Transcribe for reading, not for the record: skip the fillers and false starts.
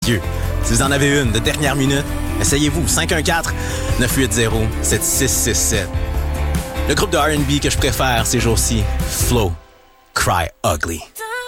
vieux. Si vous en avez une de dernière minute, essayez-vous 514-980-7667. Le groupe de R&B que je préfère ces jours-ci, Flo, Cry Ugly.